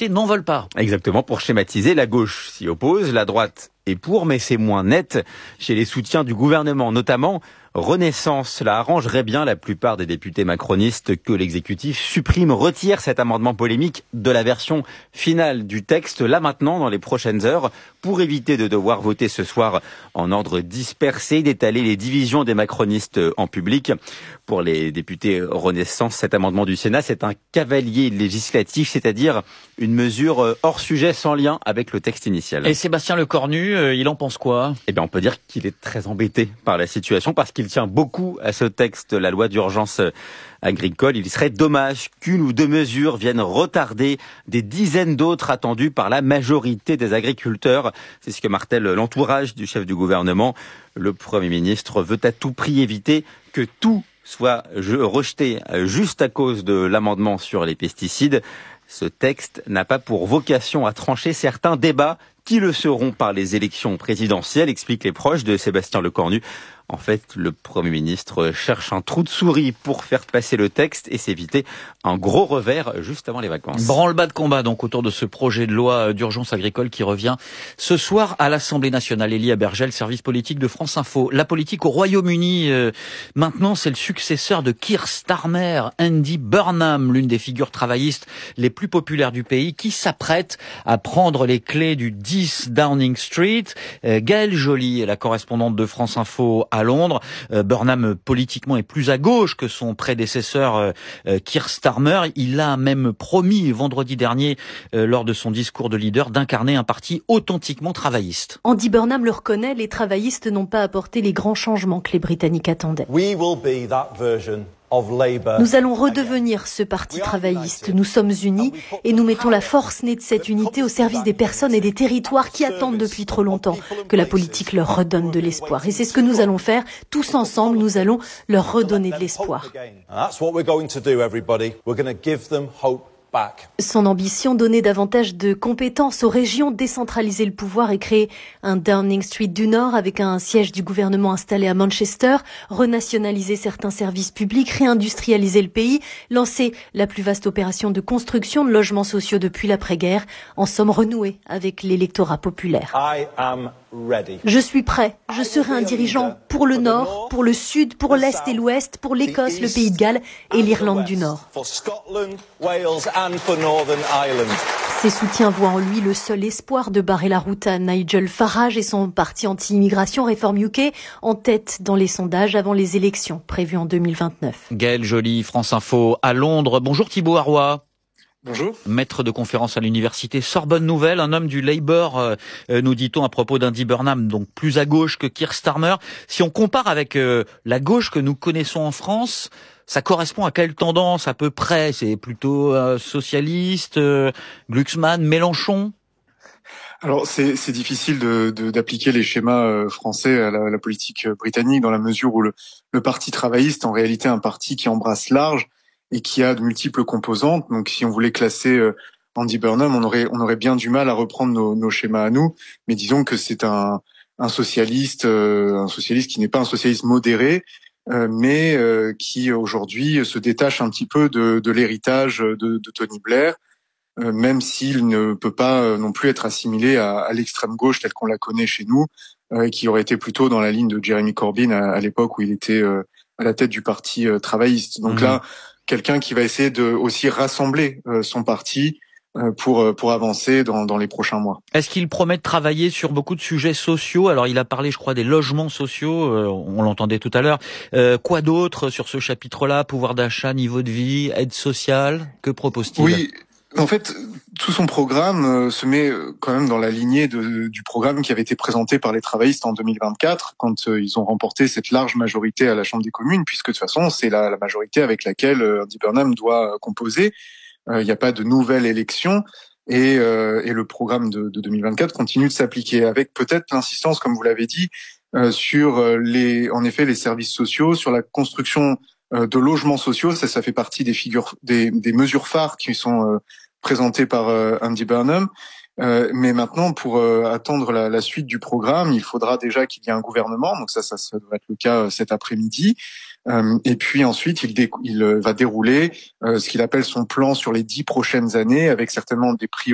députés n'en veulent pas. Exactement, pour schématiser, la gauche s'y oppose, la droite est pour, mais c'est moins net chez les soutiens du gouvernement, notamment Renaissance. Cela arrangerait bien la plupart des députés macronistes que l'exécutif retire cet amendement polémique de la version finale du texte, là maintenant, dans les prochaines heures, pour éviter de devoir voter ce soir en ordre dispersé, d'étaler les divisions des macronistes en public. Pour les députés Renaissance, cet amendement du Sénat, c'est un cavalier législatif, c'est-à-dire une mesure hors sujet, sans lien avec le texte initial. Et Sébastien Lecornu, il en pense quoi ? Eh bien, on peut dire qu'il est très embêté par la situation parce qu'il tient beaucoup à ce texte, la loi d'urgence agricole. Il serait dommage qu'une ou deux mesures viennent retarder des dizaines d'autres attendues par la majorité des agriculteurs. C'est ce que martèle l'entourage du chef du gouvernement. Le Premier ministre veut à tout prix éviter que tout soit rejeté juste à cause de l'amendement sur les pesticides. Ce texte n'a pas pour vocation à trancher certains débats qui le seront par les élections présidentielles, expliquent les proches de Sébastien Lecornu. En fait, le Premier ministre cherche un trou de souris pour faire passer le texte et s'éviter un gros revers juste avant les vacances. Branle-bas de combat donc autour de ce projet de loi d'urgence agricole qui revient ce soir à l'Assemblée nationale. Elia Bergel, service politique de France Info. La politique au Royaume-Uni, maintenant, c'est le successeur de Keir Starmer, Andy Burnham, l'une des figures travaillistes les plus populaires du pays, qui s'apprête à prendre les clés du 10 Downing Street. Gaëlle Joly est la correspondante de France Info à Londres. Burnham, politiquement, est plus à gauche que son prédécesseur Keir Starmer. Il a même promis vendredi dernier, lors de son discours de leader, d'incarner un parti authentiquement travailliste. Andy Burnham le reconnaît, les travaillistes n'ont pas apporté les grands changements que les Britanniques attendaient. Nous allons redevenir ce parti travailliste. Nous sommes unis et nous mettons la force née de cette unité au service des personnes et des territoires qui attendent depuis trop longtemps que la politique leur redonne de l'espoir. Et c'est ce que nous allons faire. Tous ensemble, nous allons leur redonner de l'espoir. Son ambition, donner davantage de compétences aux régions, décentraliser le pouvoir et créer un Downing Street du Nord avec un siège du gouvernement installé à Manchester, renationaliser certains services publics, réindustrialiser le pays, lancer la plus vaste opération de construction de logements sociaux depuis l'après-guerre, en somme renouer avec l'électorat populaire. Je suis prêt, je serai un dirigeant pour le Nord, pour le Sud, pour l'Est et l'Ouest, pour l'Écosse, le Pays de Galles et l'Irlande du Nord. Ses soutiens voient en lui le seul espoir de barrer la route à Nigel Farage et son parti anti-immigration Reform UK, en tête dans les sondages avant les élections prévues en 2029. Gaëlle Joly, France Info à Londres. Bonjour Thibaut Arroy. Bonjour. Maître de conférence à l'université Sorbonne Nouvelle, un homme du Labour, nous dit-on à propos d'Andy Burnham, donc plus à gauche que Keir Starmer. Si on compare avec la gauche que nous connaissons en France, ça correspond à quelle tendance à peu près ? C'est plutôt socialiste, Glucksmann, Mélenchon ? Alors c'est difficile d'appliquer les schémas français à la politique britannique dans la mesure où le parti travailliste en réalité est un parti qui embrasse large et qui a de multiples composantes. Donc, si on voulait classer Andy Burnham, on aurait bien du mal à reprendre nos schémas à nous. Mais disons que c'est un socialiste qui n'est pas un socialiste modéré, mais qui aujourd'hui se détache un petit peu de l'héritage de Tony Blair, même s'il ne peut pas non plus être assimilé à l'extrême gauche telle qu'on la connaît chez nous, qui aurait été plutôt dans la ligne de Jeremy Corbyn à l'époque où il était à la tête du parti travailliste. Donc là, quelqu'un qui va essayer de aussi rassembler son parti pour avancer dans les prochains mois. Est-ce qu'il promet de travailler sur beaucoup de sujets sociaux ? Alors il a parlé, je crois, des logements sociaux, on l'entendait tout à l'heure. Quoi d'autre sur ce chapitre-là ? Pouvoir d'achat, niveau de vie, aide sociale, que propose-t-il ? Oui, en fait, tout son programme se met quand même dans la lignée du programme qui avait été présenté par les travaillistes en 2024, quand ils ont remporté cette large majorité à la Chambre des communes, puisque de toute façon, c'est la majorité avec laquelle Andy Burnham doit composer. Il n'y a pas de nouvelle élection et le programme de 2024 continue de s'appliquer, avec peut-être l'insistance, comme vous l'avez dit, sur en effet les services sociaux, sur la construction de logements sociaux. Ça fait partie des mesures phares qui sont présentées par Andy Burnham. Mais maintenant, pour attendre la suite du programme, il faudra déjà qu'il y ait un gouvernement. Donc ça devrait être le cas cet après-midi. Et puis ensuite, il va dérouler ce qu'il appelle son plan sur les 10 prochaines années, avec certainement des priorités